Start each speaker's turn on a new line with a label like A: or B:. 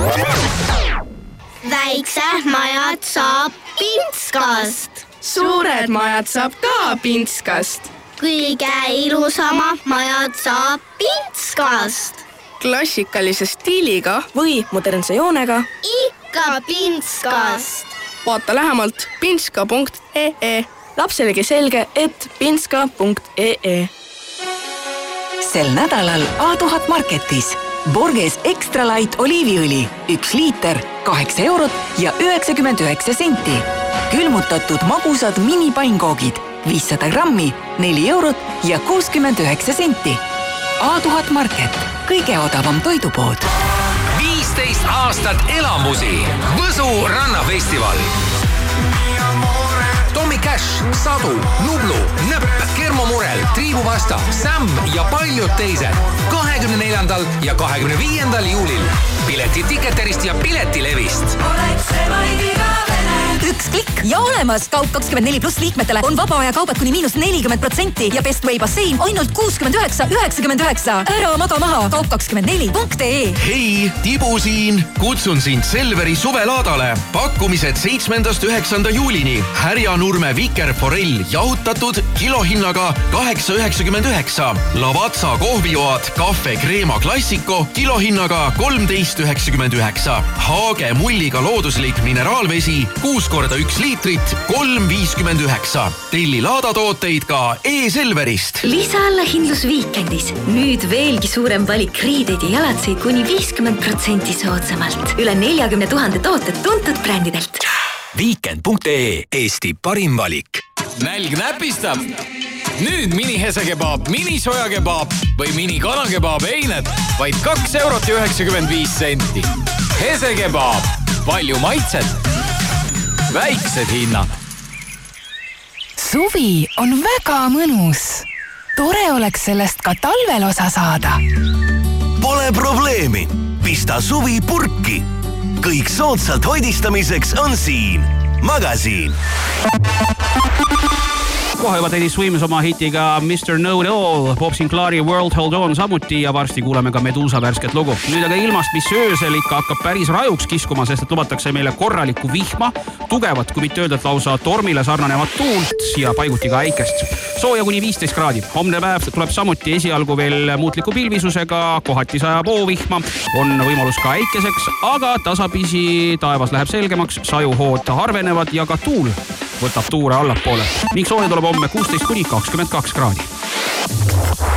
A: Väiksed majad saab Pintskast.
B: Suured majad saab ka Pintskast.
A: Kõige ilusamad majad saab Pintskast.
B: Klassikalise stiiliga või modernse joonega.
A: Ikka Pintskast.
B: Vaata lähemalt pintska.ee. Lapselegi selge, et pintska.ee.
C: Sel nädalal A1000 Marketis Borges Extra Light oliiviõli 1 liiter 8 eurot ja 99 senti. Külmutatud magusad minipainkoogid 500 grammi 4 eurot ja 69 senti. A1000 Market, kõige odavam toidupood.
D: 15 aastat elamusi. Võsu rannafestival. Tommy Cash, Sadu, Nublu, Nõpp, Kermomurel, Triibuvasta, Sam ja paljud teised 24. ja 25. juulil. Pileti Ticketerist ja Piletilevist.
E: Üks klikk ja olemas. Kaup24+ liikmetele on vaba aja kaubad kuni -40% ja Best Way bassein ainult 69,99. Ära maga maha. Kaup24.ee.
F: Hei, Tibu siin. Kutsun sind Selveri suvelaadale. Pakkumised 7.–9. juulini. Härjanurme vikerforell jahutatud kilohinnaga 8,99. Lavazza kohvijoad Cafe Crema Classico kilohinnaga 13,99. Haage mulliga looduslik mineraalvesi 6x1 liitrit 3,59. Telli laadatooteid ka e-Selverist.
G: Lisaallahindlus Viikendis. Nüüd veelgi suurem valik riideid ja jalatseid kuni 50% soodsamalt. Üle 40 000 tooted tuntud brändidelt.
D: Viikend.ee, Eesti parim valik.
H: Nälg näpistab. Nüüd mini-hesekebaab, mini-sojakebaab või mini-kanakebaab eined vaid 2 eurot ja 95 senti. Hesekebaab. Palju maitset. Väiksed hinnad.
I: Suvi on väga mõnus. Tore oleks sellest ka talvel osa saada.
J: Pole probleemi. Pista suvi purki. Kõik soodsalt hoidistamiseks on siin. Magasiin.
K: Kohe juba Dennis Swims oma hitiga Mr. Know It All, Bob Sinclairi World Hold On samuti ja varsti kuuleme ka Medusa värsket lugu. Nüüd aga ilmast, mis öösel ikka hakkab päris rajuks kiskuma, sest et lubatakse meile korralikku vihma, tugevat, kui mitte öelda, et lausa tormile sarnanevat tuult ja paiguti ka äikest. Sooja kuni 15 kraadi. Homne päev tuleb samuti esialgu veel muutliku pilvisusega, kohati sajab oovihma, on võimalus ka äikeseks, aga tasapisi taevas läheb selgemaks, sajuhood harvenevad ja ka tuul võtab tuure allapoole. Ning sooja tuleb homme 16 kuni 22 kraadi.